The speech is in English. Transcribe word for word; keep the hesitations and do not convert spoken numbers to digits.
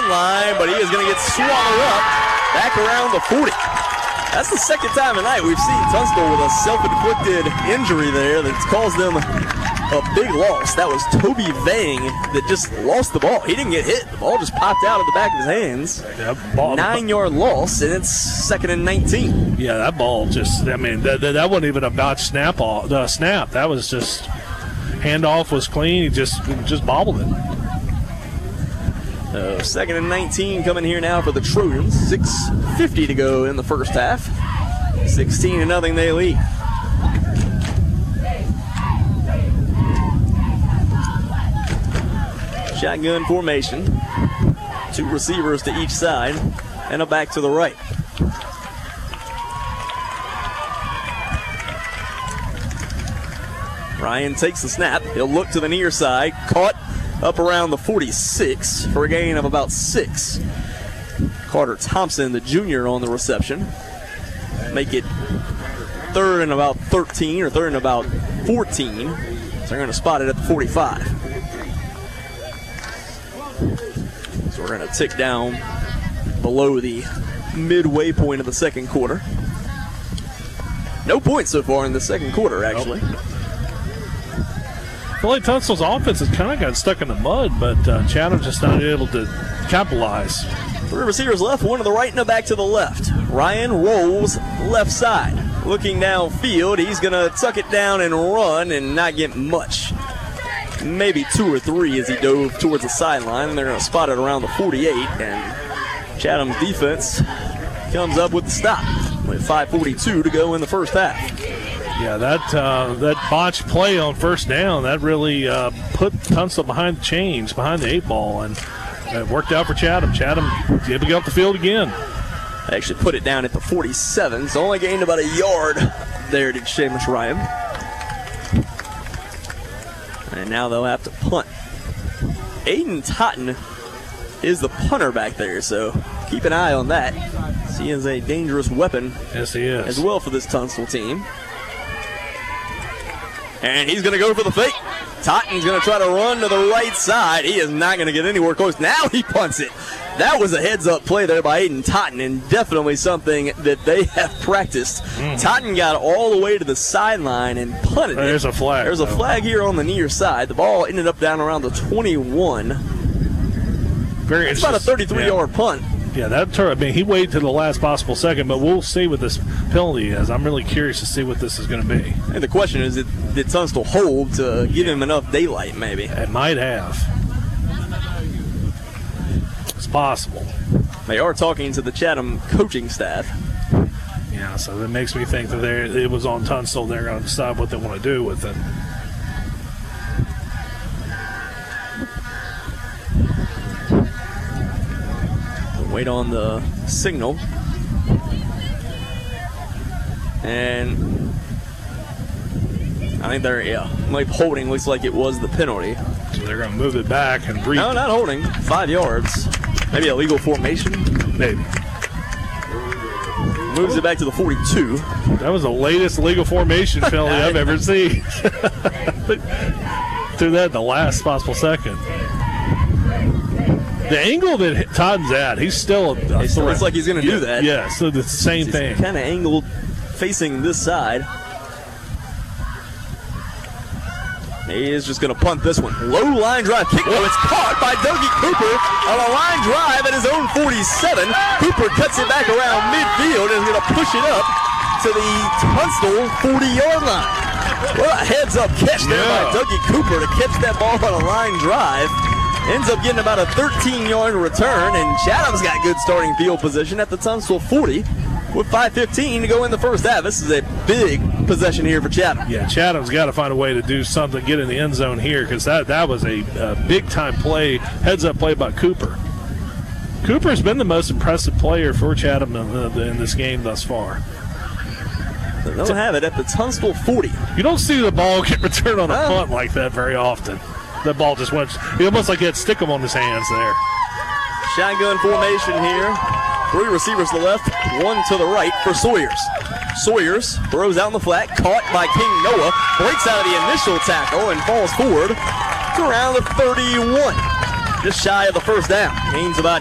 forty-yard line, but he is going to get swallowed up back around the forty. That's the second time tonight we've seen Tunstall with a self-inflicted injury there that's caused them a big loss. That was Toby Vang that just lost the ball. He didn't get hit. The ball just popped out of the back of his hands. Yeah, ball, Nine-yard loss, and it's second and nineteen. Yeah, that ball just, I mean, that, that, that wasn't even a botched snap, off, uh, snap. That was just, handoff was clean. He just, just bobbled it. So second and nineteen coming here now for the Trojans. six fifty to go in the first half. sixteen to nothing they lead. Shotgun formation. Two receivers to each side and a back to the right. Ryan takes the snap. He'll look to the near side. Caught up around the forty-six for a gain of about six. Carter Thompson, the junior, on the reception. Make it third and about thirteen or third and about fourteen. So they're going to spot it at the forty-five. So we're going to tick down below the midway point of the second quarter. No points so far in the second quarter, actually. I feel like Tunstall's offense has kind of got stuck in the mud, but uh, Chatham's just not able to capitalize. Three receivers left, one to the right and a back to the left. Ryan rolls left side. Looking downfield, he's going to tuck it down and run and not get much. Maybe two or three as he dove towards the sideline, and they're going to spot it around the forty-eight, and Chatham's defense comes up with the stop with five forty-two to go in the first half. Yeah, that uh, that botched play on first down, that really uh, put Tunstall behind the chains, behind the eight ball, and it worked out for Chatham. Chatham able to get off the field again. They actually put it down at the forty-seven, so only gained about a yard there did Seamus Ryan. And now they'll have to punt. Aiden Totten is the punter back there, so keep an eye on that. He is a dangerous weapon. Yes, he is. As well for this Tunstall team. And he's going to go for the fake. Totten's going to try to run to the right side. He is not going to get anywhere close. Now he punts it. That was a heads-up play there by Aiden Totten, and definitely something that they have practiced. Mm. Totten got all the way to the sideline and punted it. There's a flag. There's a though. flag here on the near side. The ball ended up down around the twenty-one. Very It's about a thirty-three-yard yeah. punt. Yeah, that turn. I mean, he waited to the last possible second, but we'll see what this penalty is. I'm really curious to see what this is going to be. And the question is, did, did Tunstall hold to give him enough daylight, maybe? It might have. It's possible. They are talking to the Chatham coaching staff. Yeah, so that makes me think that it was on Tunstall. They're going to decide what they want to do with it. Wait on the signal. And I think they're, yeah, like holding looks like it was the penalty. So they're going to move it back and breathe. No, not holding. Five yards. Maybe a legal formation. Maybe. Moves it back to the forty-two. That was the latest legal formation penalty I've ever seen. Threw that in the last possible second. The angle that Totten's at, he's still a, a It looks like he's going to yeah, do that. Yeah, so the same he's thing. Kind of angled facing this side. He is just going to punt this one. Low line drive kick. Oh, it's caught by Dougie Cooper on a line drive at his own forty-seven. Cooper cuts it back around midfield and is going to push it up to the Tunstall forty-yard line. Well, a heads-up catch there yeah. by Dougie Cooper to catch that ball on a line drive. Ends up getting about a thirteen-yard return, and Chatham's got good starting field position at the Tunstall forty with five fifteen to go in the first half. This is a big possession here for Chatham. Yeah, Chatham's got to find a way to do something, get in the end zone here, because that, that was a, a big-time play, heads-up play by Cooper. Cooper's been the most impressive player for Chatham in, in this game thus far. They don't have it at the Tunstall forty. You don't see the ball get returned on a no. punt like that very often. That ball just went, he almost like he had stick him on his hands there. Shotgun formation here. Three receivers to the left, one to the right for Sawyers. Sawyers throws out in the flat, caught by King Noah, breaks out of the initial tackle and falls forward to around the thirty-one. Just shy of the first down. Gains about